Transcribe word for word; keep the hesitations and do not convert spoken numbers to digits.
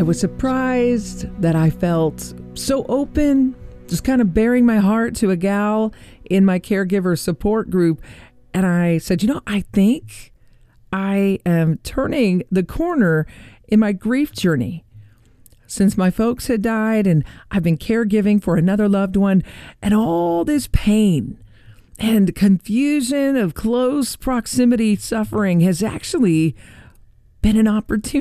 I was surprised that I felt so open, just kind of bearing my heart to a gal in my caregiver support group. And I said, you know, I think I am turning the corner in my grief journey. Since my folks had died and I've been caregiving for another loved one, and all this pain and confusion of close proximity suffering has actually been an opportunity